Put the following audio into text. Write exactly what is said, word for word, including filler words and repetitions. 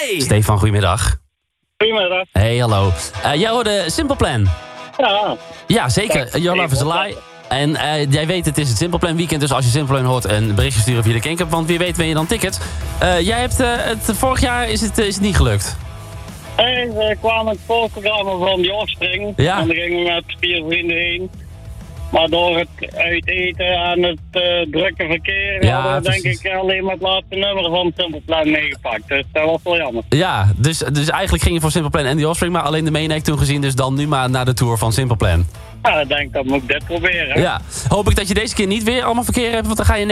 Hey! Stefan, goedemiddag. Goedemiddag. Hey, hallo. Uh, jij hoorde Simple Plan. Ja. Ja, zeker. Your Love is a Lie. En uh, jij weet, het is het Simple Plan weekend. Dus als je Simple Plan hoort, een berichtje sturen via de Kink-app. Want wie weet ben je dan ticket. Uh, jij hebt uh, het, vorig jaar is het, is het niet gelukt. Hey, we kwamen het voorprogramma van die Offspring. Ja. En dan gingen we met vier vrienden heen. Maar door het uiteten en het uh, drukke verkeer Ja, hadden we denk precies. ik alleen maar het laatste nummer van Simple Plan meegepakt. Dus dat was wel jammer. Ja, dus, dus eigenlijk ging je voor Simple Plan en die Offspring. Maar alleen de main act toen gezien. Dus dan nu maar naar de tour van Simple Plan. Ja, ik denk dat moet ik dit proberen. Ja, hoop ik dat je deze keer niet weer allemaal verkeer hebt. Want dan ga je